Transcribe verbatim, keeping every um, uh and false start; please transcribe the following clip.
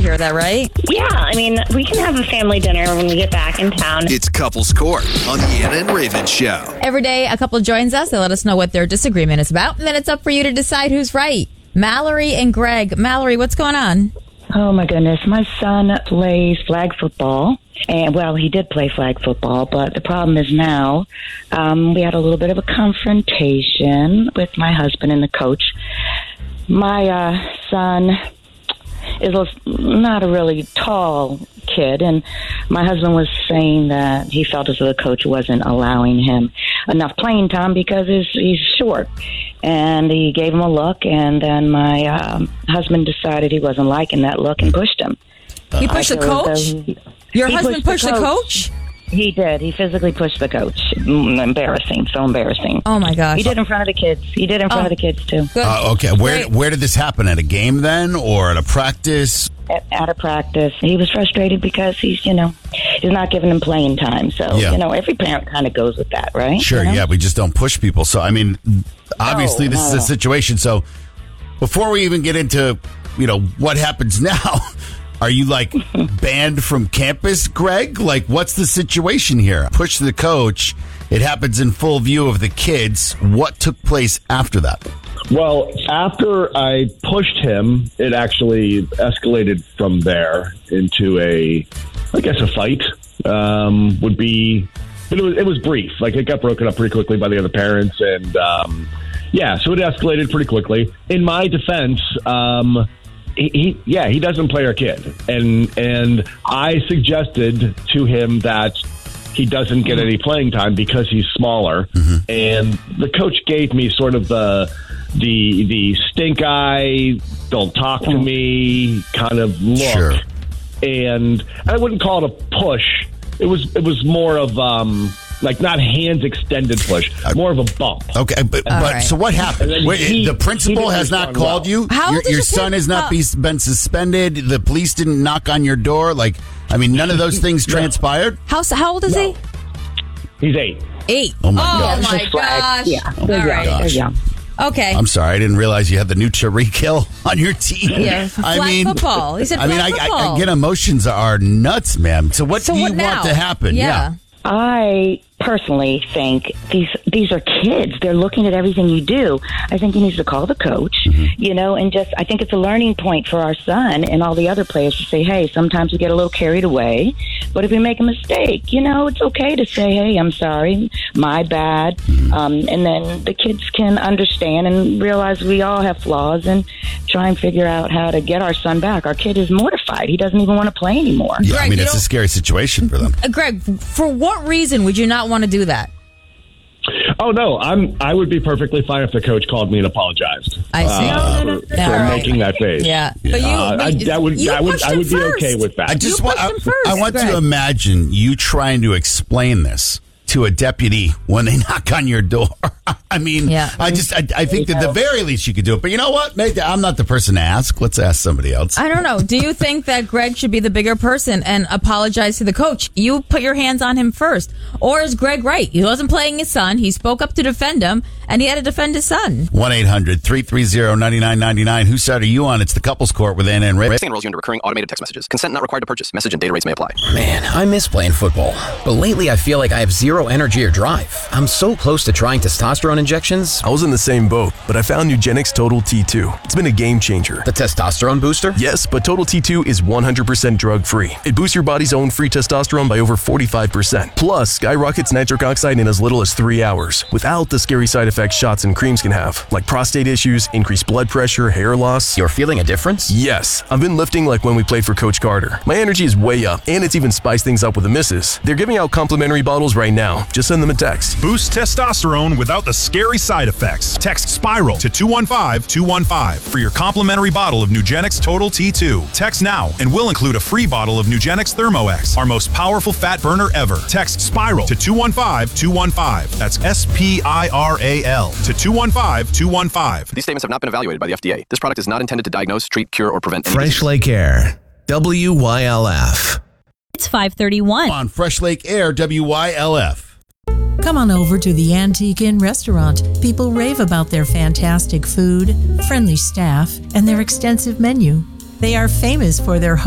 hear that, right? Yeah, I mean, we can have a family dinner when we get back in town. It's Couples Court on the Anna and Raven Show. Every day, a couple joins us. They let us know what their disagreement is about, and then it's up for you to decide who's right. Mallory and Greg. Mallory, what's going on? Oh, my goodness. My son plays flag football. And, well, he did play flag football, but the problem is now um, we had a little bit of a confrontation with my husband and the coach. My uh, son is not a really tall kid, and my husband was saying that he felt as though the coach wasn't allowing him enough playing time because he's, he's short. And he gave him a look, and then my um, husband decided he wasn't liking that look and pushed him. He pushed the coach? He, Your he husband pushed, pushed the, the coach? coach? He did. He physically pushed the coach. Mm, embarrassing. So embarrassing. Oh, my gosh. He did in front of the kids. He did in front Oh. of the kids, too. Good. Uh, okay, where Great. where did this happen? At a game then, or at a practice? At, at a practice. He was frustrated because he's, you know, he's not giving him playing time. So, Yeah. you know, every parent kind of goes with that, right? Sure, You know? yeah, we just don't push people. So, I mean, obviously this is no. a situation. So, before we even get into, you know, what happens now, are you like banned from campus, Greg? Like, what's the situation here? Push the coach. It happens in full view of the kids. What took place after that? Well, after I pushed him, it actually escalated from there into a, I guess, a fight. Um, would be, but it was, it was brief. Like, it got broken up pretty quickly by the other parents, and um, yeah, so it escalated pretty quickly. In my defense, um, he, he, yeah, he doesn't play our kid, and and I suggested to him that he doesn't get any playing time because he's smaller, mm-hmm. and the coach gave me sort of the the the stink eye, don't talk to me kind of look, Sure. and I wouldn't call it a push. It was it was more of um, like not hands extended push, more of a bump. Okay, but, but right. so what happened? And then Wait, he- the principal he has didn't not respond called well. you? How old your is your your son kid? has not How- be, been suspended? The police didn't knock on your door? Like, I mean, none of those things transpired? How, how old is No. he? He's eight. Eight. Oh, my oh gosh. my gosh. Yeah. Oh, They're All young. right. They're Gosh. young. Okay. I'm sorry, I didn't realize you had the new Tariq Hill on your team. Yeah, I flag mean, football. He said I mean, flag I, I, football. I get emotions are nuts, ma'am. So what So do you what now? want to happen? Yeah. I personally think these these are kids. They're looking at everything you do. I think he needs to call the coach, Mm-hmm. you know, and just I think it's a learning point for our son and all the other players to say, hey, sometimes we get a little carried away, but if we make a mistake, you know, it's okay to say, hey, I'm sorry, my bad, Mm-hmm. um, and then the kids can understand and realize we all have flaws and try and figure out how to get our son back. Our kid is mortified. He doesn't even want to play anymore. Yeah, I Greg, mean, you it's a don't- scary situation for them. Uh, Greg, for what reason would you not want to do that? Oh no, I'm. I would be perfectly fine if the coach called me and apologized. I see. uh, No, no, no. for, Yeah, for all right. making that face. Yeah. But you, Uh, but I, that would. you I would. pushed I him would be first. okay with that. I just You want. pushed I, him first, I want Greg. to imagine you trying to explain this to a deputy when they knock on your door. I mean, Yeah. I just. I, I think that the very least you could do it. But you know what? Maybe I'm not the person to ask. Let's ask somebody else. I don't know. Do you think that Greg should be the bigger person and apologize to the coach? You put your hands on him first. Or is Greg right? He wasn't playing his son. He spoke up to defend him, and he had to defend his son. one eight hundred three three zero nine nine nine nine. Whose side are you on? It's the Couples Court with Anna and Ray. Texting enrolls you into recurring automated text messages. Consent not required to purchase. Message and data rates may apply. Man, I miss playing football. But lately I feel like I have zero energy or drive. I'm so close to trying testosterone injections. I was in the same boat, but I found Nugenix Total T two. It's been a game changer. The testosterone booster? Yes, but Total T two is one hundred percent drug-free. It boosts your body's own free testosterone by over forty-five percent. Plus, skyrockets nitric oxide in as little as three hours, without the scary side effects shots and creams can have, like prostate issues, increased blood pressure, hair loss. You're feeling a difference? Yes, I've been lifting like when we played for Coach Carter. My energy is way up, and it's even spiced things up with the misses. They're giving out complimentary bottles right now. Just send them a text. Boost testosterone without the scary side effects. Text SPIRAL to two one five two one five for your complimentary bottle of Nugenix Total T two. Text now and we'll include a free bottle of Nugenix ThermoX, our most powerful fat burner ever. Text SPIRAL to two one five two one five. That's S P I R A L to two one five two one five. These statements have not been evaluated by the F D A. This product is not intended to diagnose, treat, cure, or prevent any Fresh disease. Lake Air, W Y L F. It's five thirty-one. On Fresh Lake Air, W Y L F. Come on over to the Antique Inn restaurant. People rave about their fantastic food, friendly staff, and their extensive menu. They are famous for their